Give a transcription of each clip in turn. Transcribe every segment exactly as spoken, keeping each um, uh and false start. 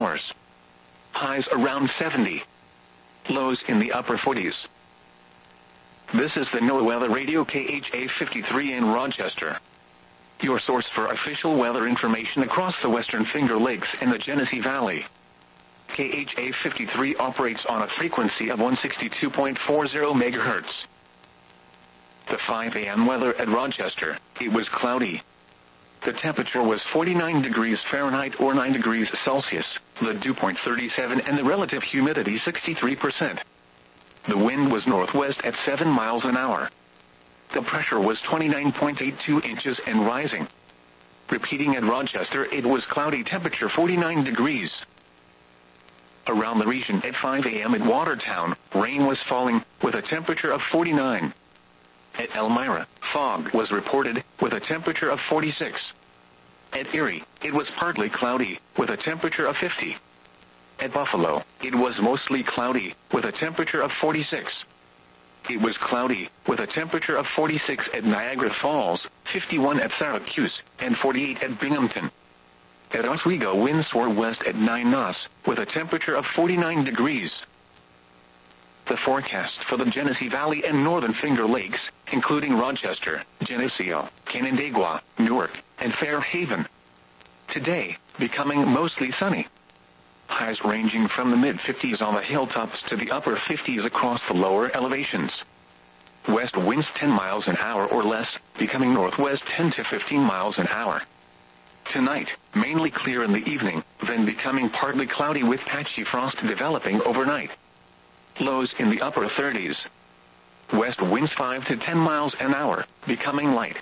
showers. Highs around seventy. Lows in the upper forties. This is the NOAA Weather Radio K H A fifty-three in Rochester, your source for official weather information across the Western Finger Lakes and the Genesee Valley. K H A fifty-three operates on a frequency of one sixty-two point four zero megahertz. The five a m weather at Rochester, it was cloudy. The temperature was forty-nine degrees Fahrenheit or nine degrees Celsius, the dew point thirty-seven and the relative humidity sixty-three percent. The wind was northwest at seven miles an hour. The pressure was twenty-nine point eight two inches and rising. Repeating at Rochester, it was cloudy, temperature forty-nine degrees. Around the region at five a m at Watertown, rain was falling, with a temperature of forty-nine. At Elmira, fog was reported, with a temperature of forty-six. At Erie, it was partly cloudy, with a temperature of fifty. At Buffalo, it was mostly cloudy, with a temperature of forty-six. It was cloudy, with a temperature of forty-six at Niagara Falls, fifty-one at Syracuse, and forty-eight at Binghamton. At Oswego, winds were west at nine knots, with a temperature of forty-nine degrees. The forecast for the Genesee Valley and Northern Finger Lakes, including Rochester, Geneseo, Canandaigua, Newark, and Fairhaven. Today, becoming mostly sunny. Highs ranging from the mid-fifties on the hilltops to the upper fifties across the lower elevations. West winds ten miles an hour or less, becoming northwest ten to fifteen miles an hour. Tonight, mainly clear in the evening, then becoming partly cloudy with patchy frost developing overnight. Lows in the upper thirties. West winds five to ten miles an hour, becoming light.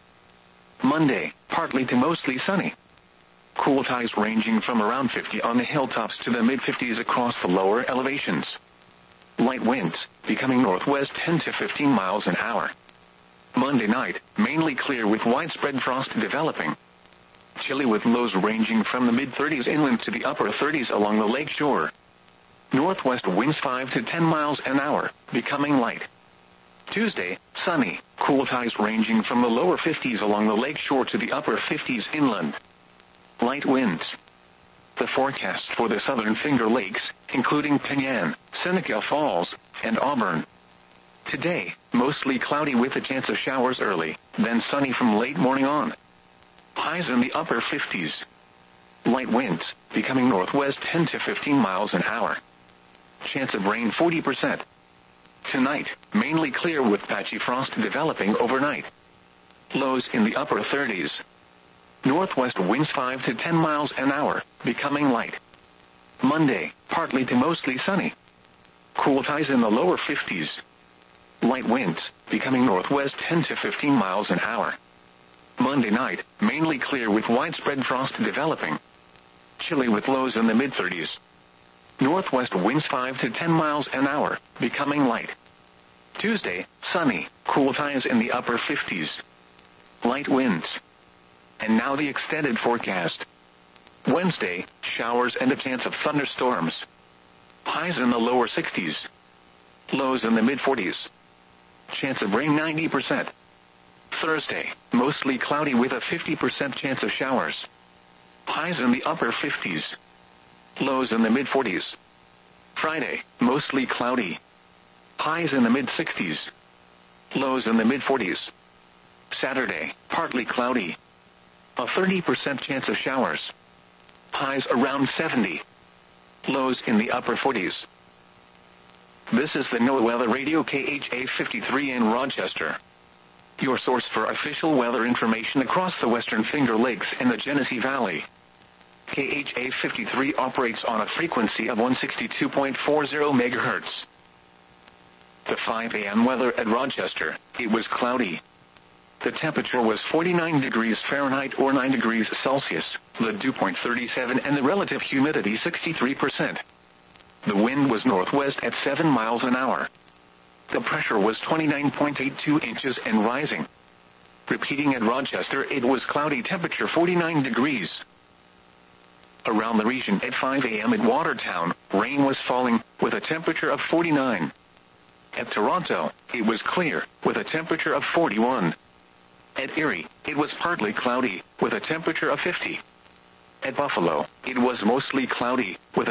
Monday, partly to mostly sunny. Cool tides ranging from around fifty on the hilltops to the mid-fifties across the lower elevations. Light winds, becoming northwest ten to fifteen miles an hour. Monday night, mainly clear with widespread frost developing. Chilly with lows ranging from the mid-thirties inland to the upper thirties along the lake shore. Northwest winds five to ten miles an hour, becoming light. Tuesday, sunny, cool tides ranging from the lower fifties along the lake shore to the upper fifties inland. Light winds. The forecast for the Southern Finger Lakes, including Penyan, Seneca Falls, and Auburn. Today, mostly cloudy with a chance of showers early, then sunny from late morning on. Highs in the upper fifties. Light winds, becoming northwest ten to fifteen miles an hour. Chance of rain forty percent. Tonight, mainly clear with patchy frost developing overnight. Lows in the upper thirties. Northwest winds five to ten miles an hour, becoming light. Monday, partly to mostly sunny. Cool tides in the lower fifties. Light winds, becoming northwest ten to fifteen miles an hour. Monday night, mainly clear with widespread frost developing. Chilly with lows in the mid-thirties. Northwest winds five to ten miles an hour, becoming light. Tuesday, sunny, cool tides in the upper fifties. Light winds. And now the extended forecast. Wednesday, showers and a chance of thunderstorms. Highs in the lower sixties. Lows in the mid-forties. Chance of rain ninety percent. Thursday, mostly cloudy with a fifty percent chance of showers. Highs in the upper fifties. Lows in the mid-forties. Friday, mostly cloudy. Highs in the mid-sixties. Lows in the mid-forties. Saturday, partly cloudy. A thirty percent chance of showers. Highs around seventy. Lows in the upper forties. This is the NOAA Weather Radio K H A fifty-three in Rochester, your source for official weather information across the Western Finger Lakes and the Genesee Valley. K H A fifty-three operates on a frequency of one sixty-two point four zero megahertz. The five a m weather at Rochester, it was cloudy. The temperature was forty-nine degrees Fahrenheit or nine degrees Celsius, the dew point thirty-seven and the relative humidity sixty-three percent. The wind was northwest at seven miles an hour. The pressure was twenty-nine point eight two inches and rising. Repeating at Rochester, it was cloudy, temperature forty-nine degrees. Around the region at five a m at Watertown, rain was falling, with a temperature of forty-nine. At Toronto, it was clear, with a temperature of forty-one. At Erie, it was partly cloudy, with a temperature of fifty. At Buffalo, it was mostly cloudy, with a